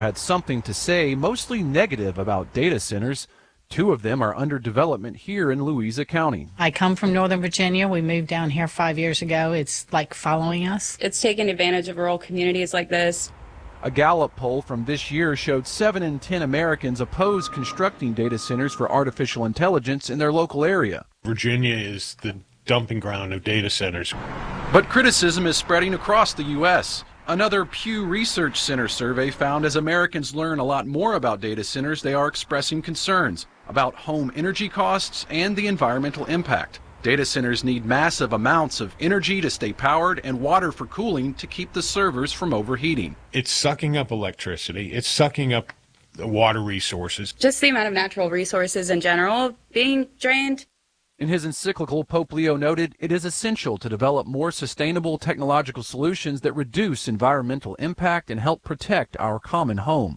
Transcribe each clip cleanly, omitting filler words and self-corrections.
had something to say, mostly negative, about data centers. Two of them are under development here in Louisa County. I come from Northern Virginia. We moved down here 5 years ago. It's like following us. It's taking advantage of rural communities like this. A Gallup poll from this year showed 7 in 10 Americans oppose constructing data centers for artificial intelligence in their local area. Virginia is the dumping ground of data centers. But criticism is spreading across the U.S. Another Pew Research Center survey found as Americans learn a lot more about data centers, they are expressing concerns about home energy costs and the environmental impact. Data centers need massive amounts of energy to stay powered and water for cooling to keep the servers from overheating. It's sucking up electricity. It's sucking up the water resources. Just the amount of natural resources in general being drained. In his encyclical, Pope Leo noted it is essential to develop more sustainable technological solutions that reduce environmental impact and help protect our common home.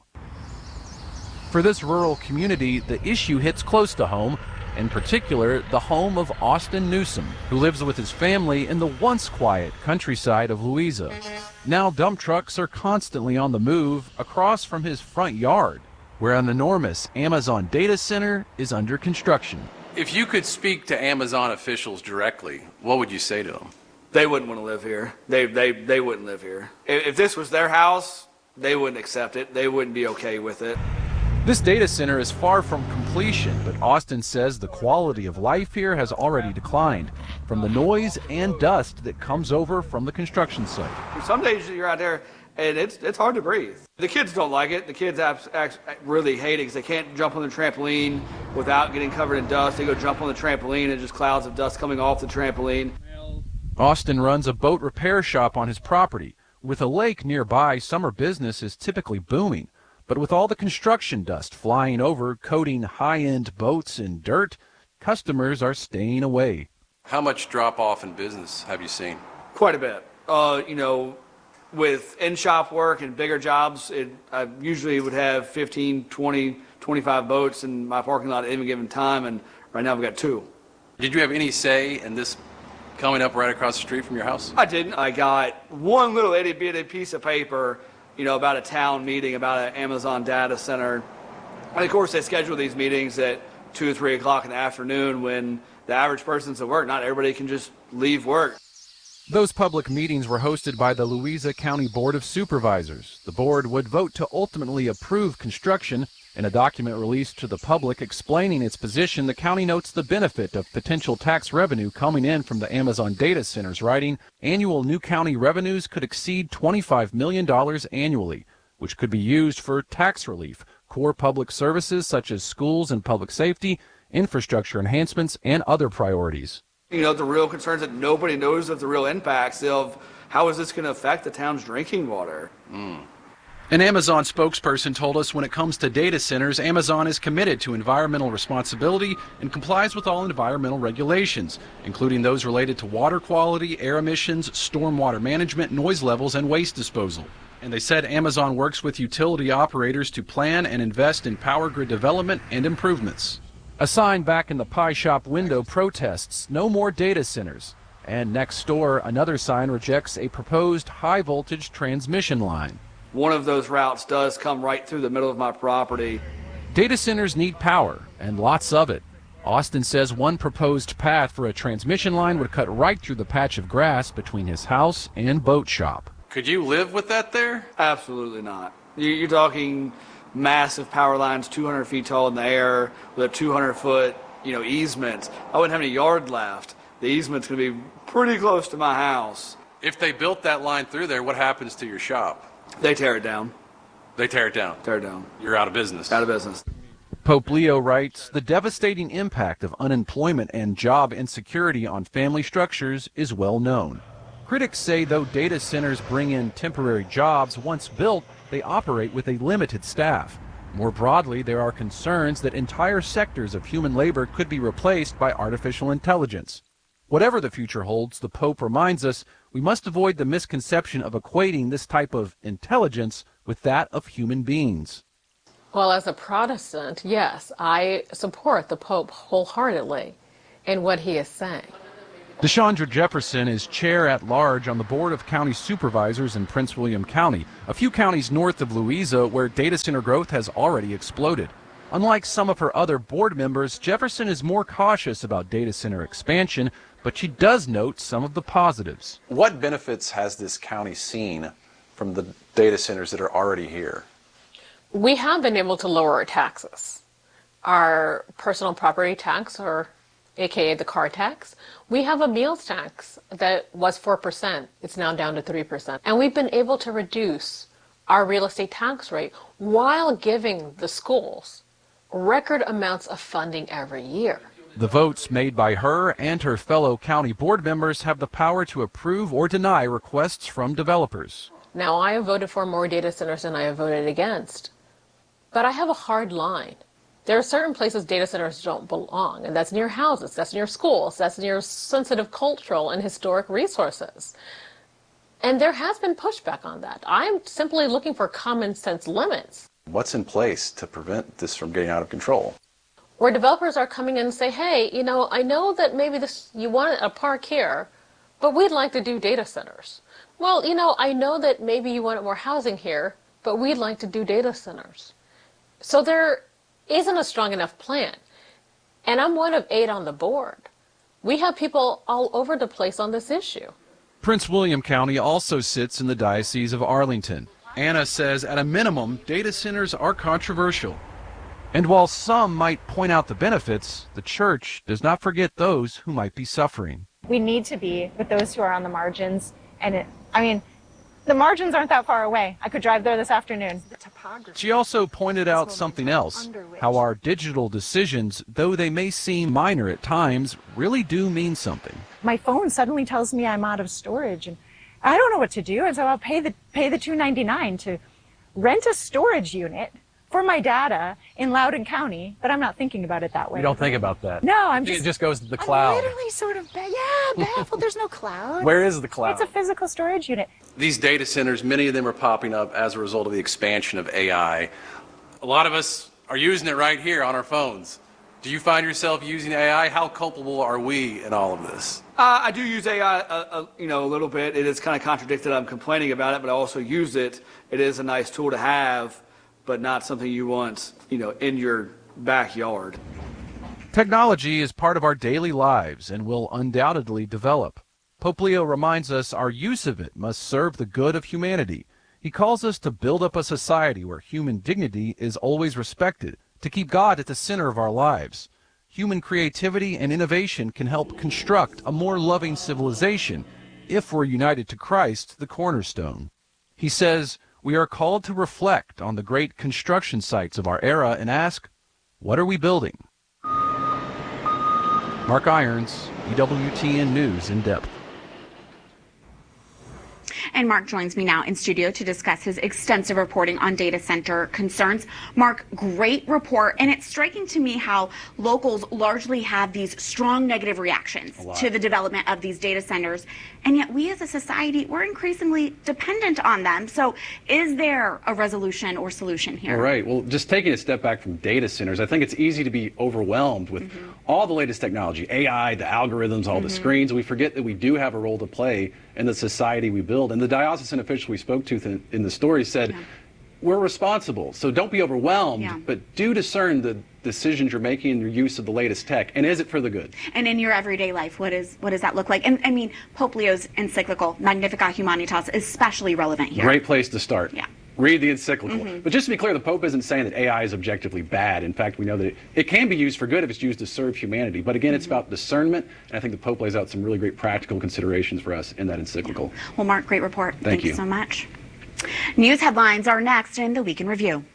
For this rural community, the issue hits close to home, in particular the home of Austin Newsom, who lives with his family in the once quiet countryside of Louisa. Now dump trucks are constantly on the move across from his front yard, where an enormous Amazon data center is under construction. If you could speak to Amazon officials directly, what would you say to them? They wouldn't want to live here. They wouldn't live here. If this was their house, they wouldn't accept it. They wouldn't be okay with it. This data center is far from completion, but Austin says the quality of life here has already declined from the noise and dust that comes over from the construction site. Some days you're out there and it's hard to breathe. The kids don't like it. The kids really hate it because they can't jump on the trampoline without getting covered in dust. They go jump on the trampoline and just clouds of dust coming off the trampoline. Austin runs a boat repair shop on his property. With a lake nearby, summer business is typically booming. But with all the construction dust flying over, coating high-end boats in dirt, customers are staying away. How much drop-off in business have you seen? Quite a bit. With in-shop work and bigger jobs, I usually would have 15, 20, 25 boats in my parking lot at any given time, and right now I've got 2. Did you have any say in this coming up right across the street from your house? I didn't. I got one little itty-bitty piece of paper, about a town meeting, about an Amazon data center. And of course, they schedule these meetings at 2 or 3 o'clock in the afternoon when the average person's at work. Not everybody can just leave work. Those public meetings were hosted by the Louisa County Board of Supervisors. The board would vote to ultimately approve construction. In a document released to the public explaining its position, the county notes the benefit of potential tax revenue coming in from the Amazon data centers, writing, annual new county revenues could exceed $25 million annually, which could be used for tax relief, core public services such as schools and public safety, infrastructure enhancements, and other priorities. The real concerns that nobody knows of the real impacts of how is this going to affect the town's drinking water. An Amazon spokesperson told us when it comes to data centers, Amazon is committed to environmental responsibility and complies with all environmental regulations, including those related to water quality, air emissions, stormwater management, noise levels, and waste disposal. And they said Amazon works with utility operators to plan and invest in power grid development and improvements. A sign back in the pie shop window protests no more data centers. And next door, another sign rejects a proposed high-voltage transmission line. One of those routes does come right through the middle of my property. Data centers need power, and lots of it. Austin says one proposed path for a transmission line would cut right through the patch of grass between his house and boat shop. Could you live with that there? Absolutely not. You're talking massive power lines 200 feet tall in the air with a 200-foot easement. I wouldn't have any yard left. The easement's going to be pretty close to my house. If they built that line through there, what happens to your shop? They tear it down. They tear it down? Tear it down. You're out of business. Out of business. Pope Leo writes, the devastating impact of unemployment and job insecurity on family structures is well known. Critics say though data centers bring in temporary jobs, once built, they operate with a limited staff. More broadly, there are concerns that entire sectors of human labor could be replaced by artificial intelligence. Whatever the future holds, the Pope reminds us we must avoid the misconception of equating this type of intelligence with that of human beings. Well, as a Protestant, yes, I support the Pope wholeheartedly in what he is saying. Deshandra Jefferson is chair at large on the Board of County Supervisors in Prince William County, a few counties north of Louisa where data center growth has already exploded. Unlike some of her other board members, Jefferson is more cautious about data center expansion, but she does note some of the positives. What benefits has this county seen from the data centers that are already here? We have been able to lower our taxes. Our personal property tax, or AKA the car tax. We have a meals tax that was 4%. It's now down to 3%. And we've been able to reduce our real estate tax rate while giving the schools record amounts of funding every year. The votes made by her and her fellow county board members have the power to approve or deny requests from developers. Now, I have voted for more data centers than I have voted against, but I have a hard line. There are certain places data centers don't belong, and that's near houses, that's near schools, that's near sensitive cultural and historic resources. And there has been pushback on that. I'm simply looking for common sense limits. What's in place to prevent this from getting out of control? Where developers are coming in and say, hey, I know that maybe you want a park here, but we'd like to do data centers. Well, I know that maybe you want more housing here, but we'd like to do data centers. So there isn't a strong enough plan. And I'm one of 8 on the board. We have people all over the place on this issue. Prince William County also sits in the Diocese of Arlington. Anna says at a minimum, data centers are controversial. And while some might point out the benefits, the church does not forget those who might be suffering. We need to be with those who are on the margins. And the margins aren't that far away. I could drive there this afternoon. She also pointed out something else, how our digital decisions, though they may seem minor at times, really do mean something. My phone suddenly tells me I'm out of storage, and I don't know what to do, and so I'll pay the $2.99 to rent a storage unit for my data in Loudoun County, but I'm not thinking about it that way. You don't think about that? No, it just goes to the cloud. I'm literally sort of baffled. There's no cloud. Where is the cloud? It's a physical storage unit. These data centers, many of them are popping up as a result of the expansion of AI. A lot of us are using it right here on our phones. Do you find yourself using AI? How culpable are we in all of this? I do use AI a little bit. It is kind of contradicted. I'm complaining about it, but I also use it. It is a nice tool to have, but not something you want, in your backyard. Technology is part of our daily lives and will undoubtedly develop. Pope Leo reminds us our use of it must serve the good of humanity. He calls us to build up a society where human dignity is always respected, to keep God at the center of our lives. Human creativity and innovation can help construct a more loving civilization if we're united to Christ, the cornerstone. He says, we are called to reflect on the great construction sites of our era and ask, what are we building? Mark Irons, EWTN News in depth. And Mark joins me now in studio to discuss his extensive reporting on data center concerns. Mark, great report. And it's striking to me how locals largely have these strong negative reactions to the development of these data centers. And yet we as a society, we're increasingly dependent on them. So is there a resolution or solution here? All right. Well, just taking a step back from data centers, I think it's easy to be overwhelmed with all the latest technology, AI, the algorithms, all the screens. We forget that we do have a role to play in the society we build. And the diocesan official we spoke to in the story said, we're responsible, so don't be overwhelmed, but do discern the decisions you're making in your use of the latest tech, and is it for the good? And in your everyday life, what does that look like? And I mean, Pope Leo's encyclical, Magnificat Humanitas, is especially relevant here. Great place to start. Yeah. Read the encyclical. But just to be clear, the Pope isn't saying that AI is objectively bad. In fact, we know that it can be used for good if it's used to serve humanity. But again, it's about discernment, and I think the Pope lays out some really great practical considerations for us in that encyclical. Well, Mark, great report. Thank you so much. News headlines are next in the Week in Review.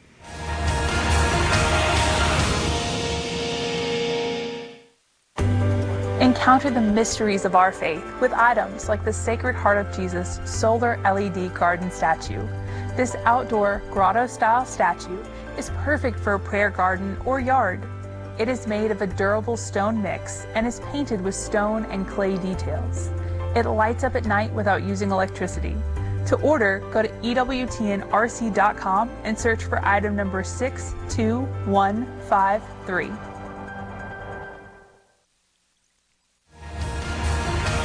Encounter the mysteries of our faith with items like the Sacred Heart of Jesus solar LED garden statue. This outdoor grotto-style statue is perfect for a prayer garden or yard. It is made of a durable stone mix and is painted with stone and clay details. It lights up at night without using electricity. To order, go to EWTNRC.com and search for item number 62153.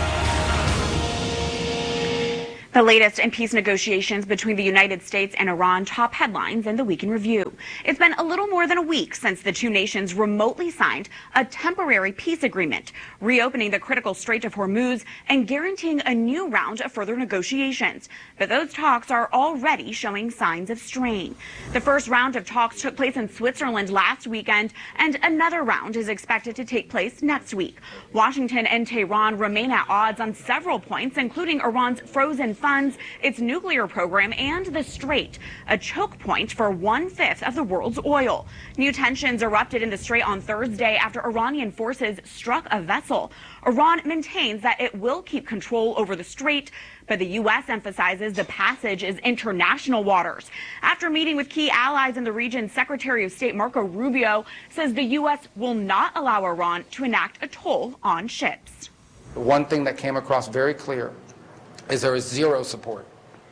The latest in peace negotiations between the United States and Iran top headlines in the Week in Review. It's been a little more than a week since the two nations remotely signed a temporary peace agreement, reopening the critical Strait of Hormuz and guaranteeing a new round of further negotiations. But those talks are already showing signs of strain. The first round of talks took place in Switzerland last weekend, and another round is expected to take place next week. Washington and Tehran remain at odds on several points, including Iran's frozen funds, its nuclear program, and the Strait, a choke point for 1/5 of the world's oil. New tensions erupted in the Strait on Thursday after Iranian forces struck a vessel. Iran maintains that it will keep control over the Strait, but the U.S. emphasizes the passage is international waters. After meeting with key allies in the region, Secretary of State Marco Rubio says the U.S. will not allow Iran to enact a toll on ships. The one thing that came across very clear is there is zero support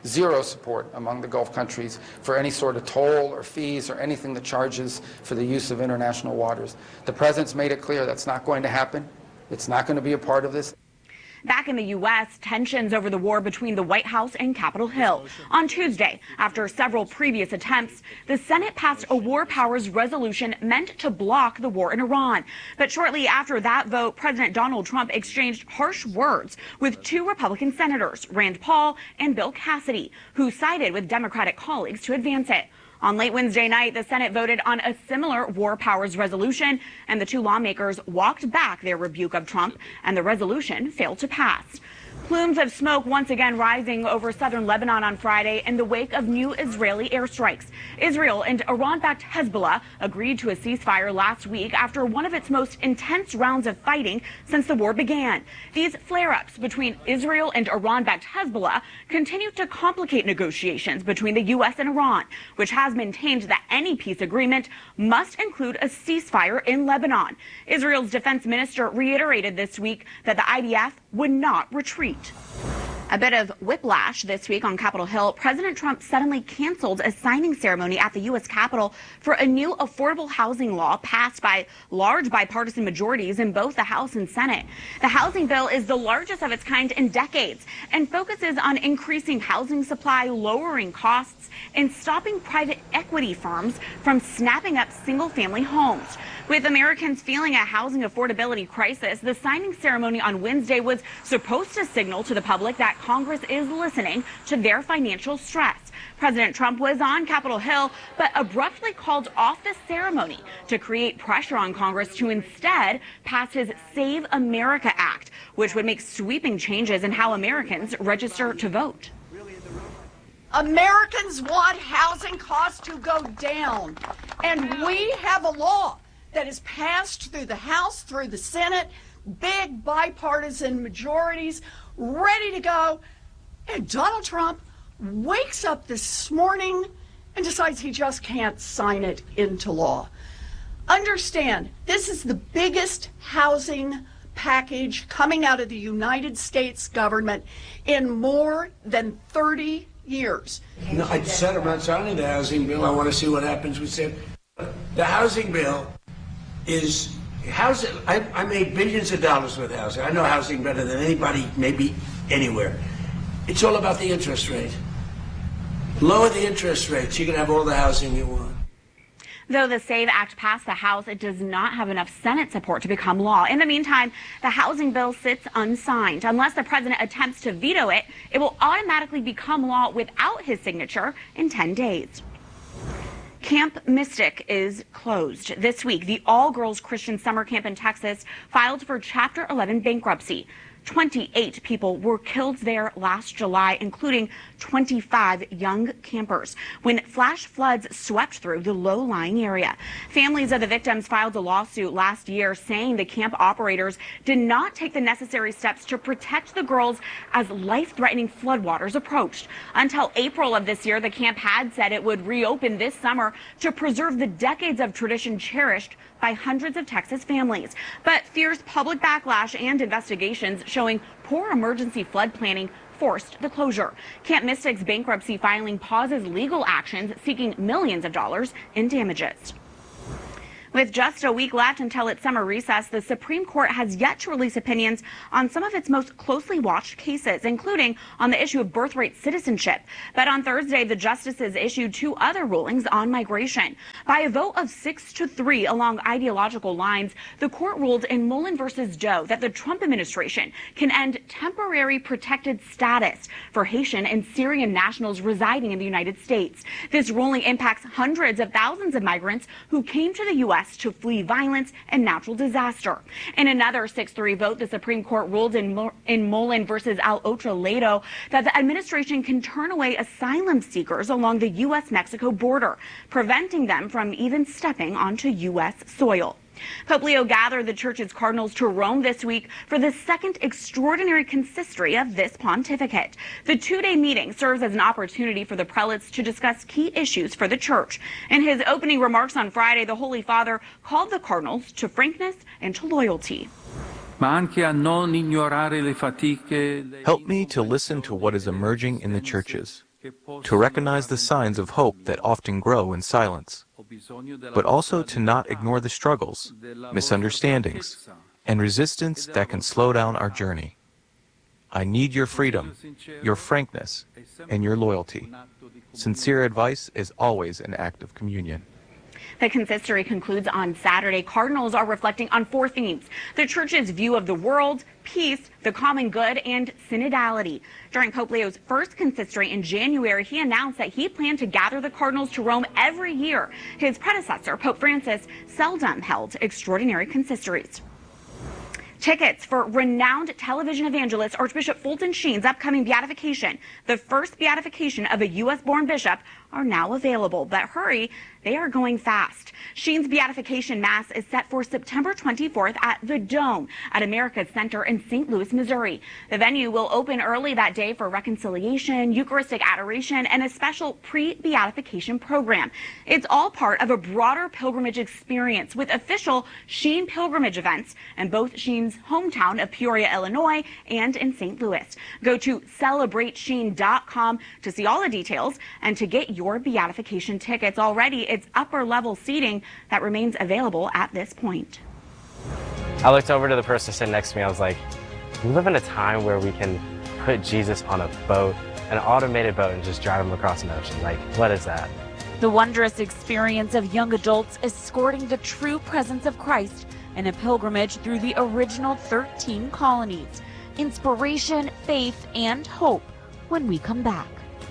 among the Gulf countries for any sort of toll or fees or anything that charges for the use of international waters. The President's made it clear that's not going to happen. It's not going to be a part of this. Back in the U.S., tensions over the war between the White House and Capitol Hill. On Tuesday, after several previous attempts, the Senate passed a war powers resolution meant to block the war in Iran. But shortly after that vote, President Donald Trump exchanged harsh words with two Republican senators, Rand Paul and Bill Cassidy, who sided with Democratic colleagues to advance it. On late Wednesday night, the Senate voted on a similar war powers resolution, and the two lawmakers walked back their rebuke of Trump, and the resolution failed to pass. Plumes of smoke once again rising over southern Lebanon on Friday in the wake of new Israeli airstrikes. Israel and Iran-backed Hezbollah agreed to a ceasefire last week after one of its most intense rounds of fighting since the war began. These flare-ups between Israel and Iran-backed Hezbollah continue to complicate negotiations between the U.S. and Iran, which has maintained that any peace agreement must include a ceasefire in Lebanon. Israel's defense minister reiterated this week that the IDF would not retreat. A bit of whiplash this week on Capitol Hill. President Trump suddenly canceled a signing ceremony at the U.S. Capitol for a new affordable housing law passed by large bipartisan majorities in both the House and Senate. The housing bill is the largest of its kind in decades and focuses on increasing housing supply, lowering costs, and stopping private equity firms from snapping up single-family homes. With Americans feeling a housing affordability crisis, the signing ceremony on Wednesday was supposed to signal to the public that Congress is listening to their financial stress. President Trump was on Capitol Hill, but abruptly called off the ceremony to create pressure on Congress to instead pass his Save America Act, which would make sweeping changes in how Americans register to vote. Americans want housing costs to go down, and we have a law that is passed through the House, through the Senate, big bipartisan majorities, ready to go. And Donald Trump wakes up this morning and decides he just can't sign it into law. Understand, this is the biggest housing package coming out of the United States government in more than 30 years. No, I said I'm not signing the housing bill. I want to see what happens. We said the housing bill is housing. I made billions of dollars with housing. I know housing better than anybody, maybe anywhere. It's all about the interest rate. Lower the interest rates, you can have all the housing you want. Though the SAVE Act passed the House, it does not have enough Senate support to become law. In the meantime, the housing bill sits unsigned. Unless the president attempts to veto it, it will automatically become law without his signature in 10 days. Camp Mystic is closed. This week, the all-girls Christian summer camp in Texas filed for Chapter 11 bankruptcy. 28 people were killed there last July, including 25 young campers, when flash floods swept through the low-lying area. Families of the victims filed a lawsuit last year saying the camp operators did not take the necessary steps to protect the girls as life-threatening floodwaters approached. Until April of this year, the camp had said it would reopen this summer to preserve the decades of tradition cherished by hundreds of Texas families. But fierce public backlash and investigations showing poor emergency flood planning forced the closure. Camp Mystic's bankruptcy filing pauses legal actions seeking millions of dollars in damages. With just a week left until its summer recess, the Supreme Court has yet to release opinions on some of its most closely watched cases, including on the issue of birthright citizenship. But on Thursday, the justices issued 2 other rulings on migration. By a vote of 6-3 along ideological lines, the court ruled in Mullen versus Doe that the Trump administration can end temporary protected status for Haitian and Syrian nationals residing in the United States. This ruling impacts hundreds of thousands of migrants who came to the U.S. to flee violence and natural disaster. In another 6-3 vote, the Supreme Court ruled in Mullen versus Al Otro that the administration can turn away asylum seekers along the U.S.-Mexico border, preventing them from even stepping onto U.S. soil. Pope Leo gathered the church's cardinals to Rome this week for the second extraordinary consistory of this pontificate. The 2-day meeting serves as an opportunity for the prelates to discuss key issues for the church. In his opening remarks on Friday, the Holy Father called the cardinals to frankness and to loyalty. Help me to listen to what is emerging in the churches, to recognize the signs of hope that often grow in silence, but also to not ignore the struggles, misunderstandings, and resistance that can slow down our journey. I need your freedom, your frankness, and your loyalty. Sincere advice is always an act of communion. The consistory concludes on Saturday. Cardinals are reflecting on 4 themes: the Church's view of the world, peace, the common good, and synodality. During Pope Leo's first consistory in January, he announced that he planned to gather the cardinals to Rome every year. His predecessor, Pope Francis, seldom held extraordinary consistories. Tickets for renowned television evangelist Archbishop Fulton Sheen's upcoming beatification, the first beatification of a U.S.-born bishop, are now available. But hurry, they are going fast. Sheen's beatification mass is set for September 24th at the Dome at America's Center in St. Louis, Missouri. The venue will open early that day for reconciliation, Eucharistic adoration, and a special pre-beatification program. It's all part of a broader pilgrimage experience with official Sheen pilgrimage events in both Sheen's hometown of Peoria, Illinois, and in St. Louis. Go to celebratesheen.com to see all the details and to get your beatification tickets. Already, it's upper level seating that remains available at this point. I looked over to the person sitting next to me. I was like, we live in a time where we can put Jesus on a boat, an automated boat, and just drive him across an ocean. Like, what is that? The wondrous experience of young adults escorting the true presence of Christ in a pilgrimage through the original 13 colonies. Inspiration, faith, and hope when we come back.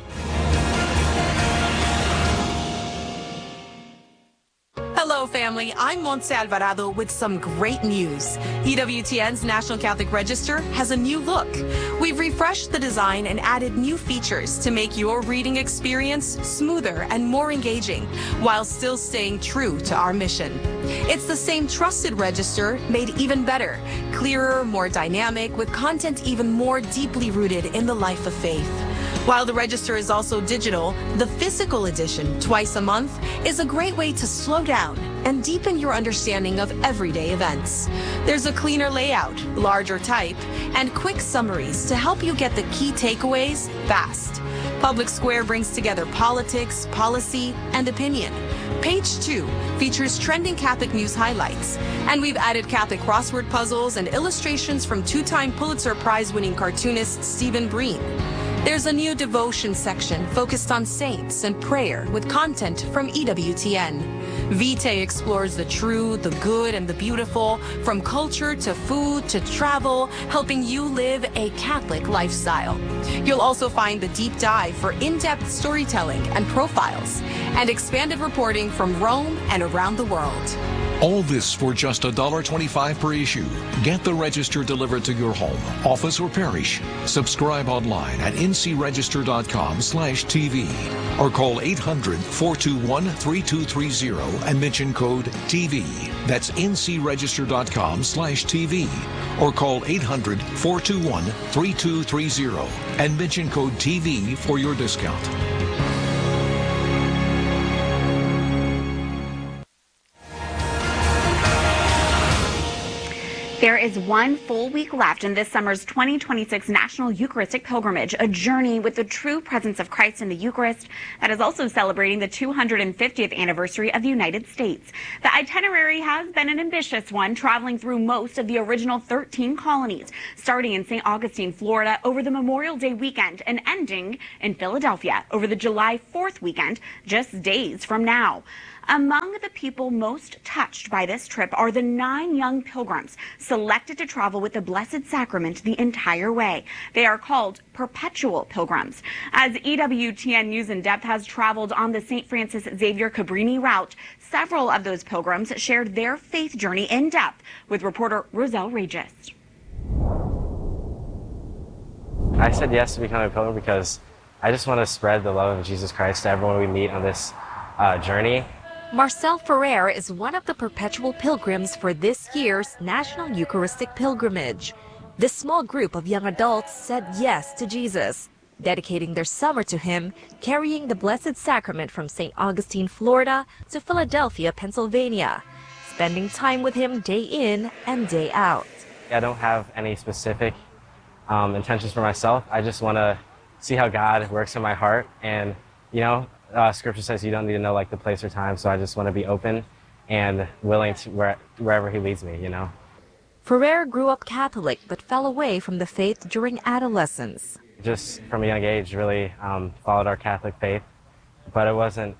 Hello, family. I'm Montse Alvarado with some great news. EWTN's National Catholic Register has a new look. We've refreshed the design and added new features to make your reading experience smoother and more engaging, while still staying true to our mission. It's the same trusted register, made even better, clearer, more dynamic, with content even more deeply rooted in the life of faith. While the register is also digital, the physical edition, twice a month, is a great way to slow down and deepen your understanding of everyday events. There's a cleaner layout, larger type, and quick summaries to help you get the key takeaways fast. Public Square brings together politics, policy, and opinion. Page 2 features trending Catholic news highlights, and we've added Catholic crossword puzzles and illustrations from 2-time Pulitzer Prize-winning cartoonist Stephen Breen. There's a new devotion section focused on saints and prayer with content from EWTN. Vitae explores the true, the good, and the beautiful, from culture to food to travel, helping you live a Catholic lifestyle. You'll also find the deep dive for in-depth storytelling and profiles, and expanded reporting from Rome and around the world. All this for just $1.25 per issue. Get the Register delivered to your home, office, or parish. Subscribe online at ncregister.com/TV or call 800-421-3230 and mention code TV. That's ncregister.com/TV or call 800-421-3230 and mention code TV for your discount. There is one full week left in this summer's 2026 National Eucharistic Pilgrimage, a journey with the true presence of Christ in the Eucharist that is also celebrating the 250th anniversary of the United States. The itinerary has been an ambitious one, traveling through most of the original 13 colonies, starting in St. Augustine, Florida over the Memorial Day weekend and ending in Philadelphia over the July 4th weekend, just days from now. Among the people most touched by this trip are the 9 young pilgrims selected to travel with the Blessed Sacrament the entire way. They are called perpetual pilgrims. As EWTN News in Depth has traveled on the St. Francis Xavier Cabrini route, several of those pilgrims shared their faith journey in depth with reporter Roselle Regis. I said yes to becoming a pilgrim because I just want to spread the love of Jesus Christ to everyone we meet on this journey. Marcel Ferrer is one of the perpetual pilgrims for this year's National Eucharistic Pilgrimage. This small group of young adults said yes to Jesus, dedicating their summer to him, carrying the Blessed Sacrament from St. Augustine, Florida to Philadelphia, Pennsylvania, spending time with him day in and day out. I don't have any specific intentions for myself. I just want to see how God works in my heart, and Scripture says you don't need to know like the place or time, so I just want to be open and willing to wherever he leads me, Ferrer grew up Catholic but fell away from the faith during adolescence. Just from a young age, really followed our Catholic faith, but it wasn't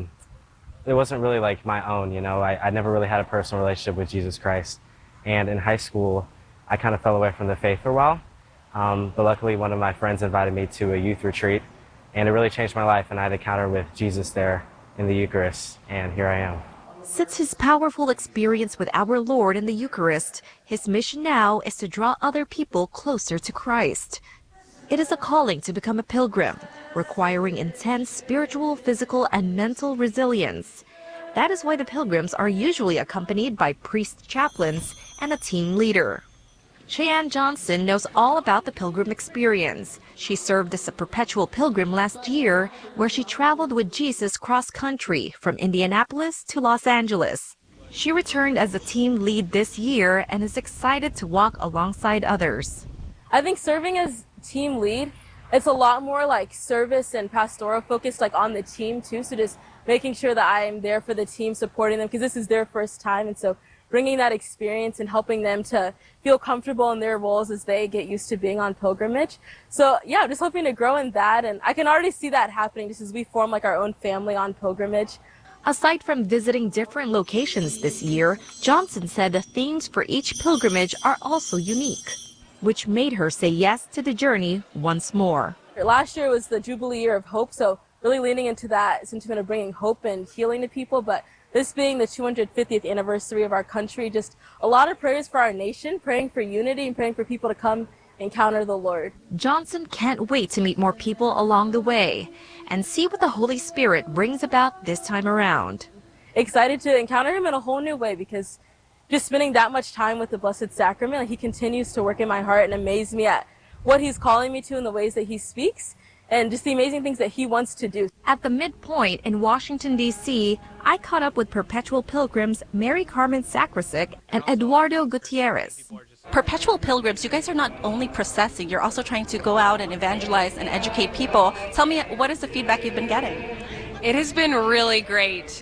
really like my own, I never really had a personal relationship with Jesus Christ. And in high school, I kind of fell away from the faith for a while, but luckily one of my friends invited me to a youth retreat. And it really changed my life, and I had an encounter with Jesus there in the Eucharist, and here I am. Since his powerful experience with our Lord in the Eucharist, his mission now is to draw other people closer to Christ. It is a calling to become a pilgrim, requiring intense spiritual, physical, and mental resilience. That is why the pilgrims are usually accompanied by priest chaplains and a team leader. Cheyenne Johnson knows all about the pilgrim experience. She served as a perpetual pilgrim last year, where she traveled with Jesus cross-country from Indianapolis to Los Angeles. She returned as a team lead this year and is excited to walk alongside others. I think serving as team lead, it's a lot more like service and pastoral focused, like on the team too. So just making sure that I'm there for the team, supporting them, because this is their first time, and so bringing that experience and helping them to feel comfortable in their roles as they get used to being on pilgrimage. So yeah, I'm just hoping to grow in that, and I can already see that happening just as we form like our own family on pilgrimage. Aside from visiting different locations this year, Johnson said the themes for each pilgrimage are also unique, which made her say yes to the journey once more. Last year was the Jubilee Year of Hope, so really leaning into that sentiment of bringing hope and healing to people, but this being the 250th anniversary of our country, just a lot of prayers for our nation, praying for unity and praying for people to come encounter the Lord. Johnson can't wait to meet more people along the way and see what the Holy Spirit brings about this time around. Excited to encounter him in a whole new way, because just spending that much time with the Blessed Sacrament, like, he continues to work in my heart and amaze me at what he's calling me to in the ways that he speaks, and just the amazing things that he wants to do. At the midpoint in Washington, D.C., I caught up with perpetual pilgrims Mary Carmen Sakrasik and Eduardo Gutierrez. Perpetual pilgrims, you guys are not only processing, you're also trying to go out and evangelize and educate people. Tell me, what is the feedback you've been getting? It has been really great.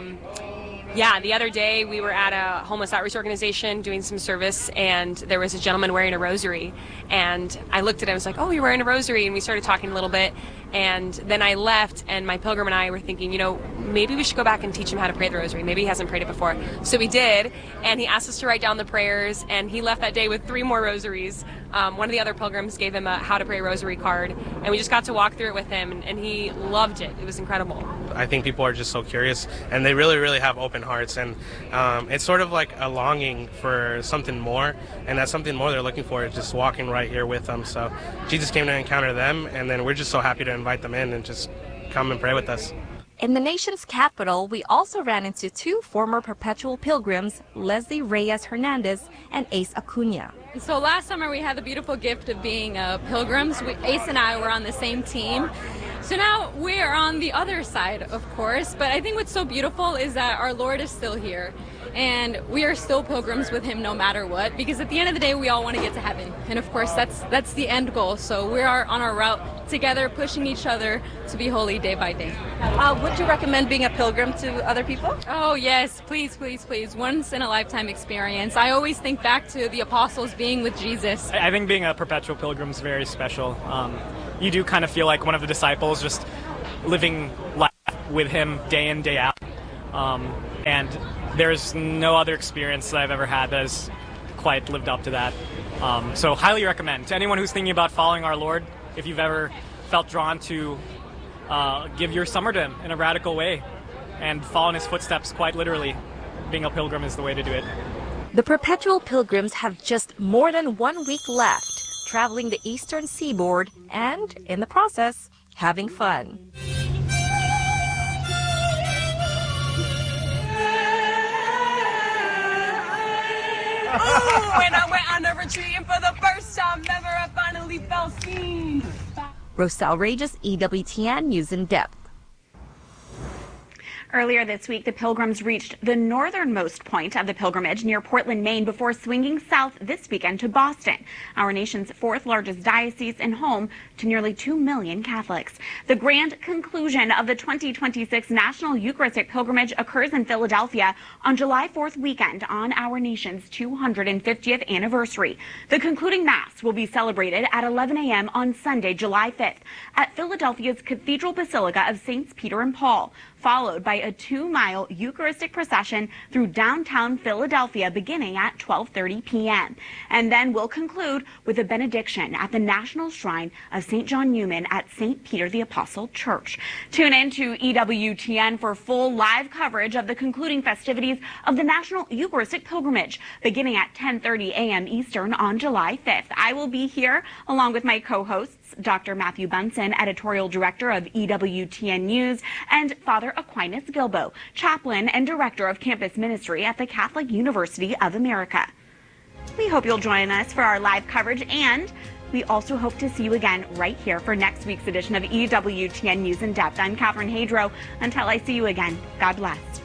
Yeah, the other day we were at a homeless outreach organization doing some service, and there was a gentleman wearing a rosary, and I looked at him and was like, oh, you're wearing a rosary, and we started talking a little bit, and then I left, and my pilgrim and I were thinking, maybe we should go back and teach him how to pray the rosary. Maybe he hasn't prayed it before. So we did, and he asked us to write down the prayers, and he left that day with 3 more rosaries. One of the other pilgrims gave him a how to pray rosary card, and we just got to walk through it with him, and he loved it. It was incredible. I think people are just so curious, and they really, really have open hearts, and it's sort of like a longing for something more, and that something more they're looking for is just walking right here with them. So Jesus came to encounter them, and then we're just so happy to invite them in and just come and pray with us. In the nation's capital, we also ran into 2 former perpetual pilgrims, Leslie Reyes Hernandez and Ace Acuna. So last summer we had the beautiful gift of being pilgrims. Ace and I were on the same team. So now we're on the other side, of course, but I think what's so beautiful is that our Lord is still here, and we are still pilgrims with him no matter what, because at the end of the day, we all want to get to heaven. And of course, that's the end goal. So we are on our route together, pushing each other to be holy day by day. Would you recommend being a pilgrim to other people? Oh yes, please, please, please. Once in a lifetime experience. I always think back to the apostles being with Jesus. I think being a perpetual pilgrim is very special. You do kind of feel like one of the disciples, just living life with him day in, day out. And there's no other experience that I've ever had that has quite lived up to that. So highly recommend to anyone who's thinking about following our Lord, if you've ever felt drawn to give your summer to him in a radical way and follow in his footsteps quite literally, being a pilgrim is the way to do it. The perpetual pilgrims have just more than 1 week left, traveling the eastern seaboard and, in the process, having fun. Oh, when I went on a retreat and for the first time ever, I finally felt seen. Rosal Regis, EWTN News in Depth. Earlier this week, the pilgrims reached the northernmost point of the pilgrimage near Portland, Maine, before swinging south this weekend to Boston, our nation's fourth largest diocese and home to nearly 2 million Catholics. The grand conclusion of the 2026 National Eucharistic Pilgrimage occurs in Philadelphia on July 4th weekend on our nation's 250th anniversary. The concluding Mass will be celebrated at 11 a.m. on Sunday, July 5th at Philadelphia's Cathedral Basilica of Saints Peter and Paul, followed by a 2-mile Eucharistic procession through downtown Philadelphia beginning at 12:30 p.m. And then we'll conclude with a benediction at the National Shrine of St. John Newman at St. Peter the Apostle Church. Tune in to EWTN for full live coverage of the concluding festivities of the National Eucharistic Pilgrimage beginning at 10:30 a.m. Eastern on July 5th. I will be here along with my co-hosts, Dr. Matthew Bunson, editorial director of EWTN News, and Father Aquinas Gilbo, chaplain and director of campus ministry at the Catholic University of America. We hope you'll join us for our live coverage, and we also hope to see you again right here for next week's edition of EWTN News in Depth. I'm Catherine Hadro. Until I see you again, God bless.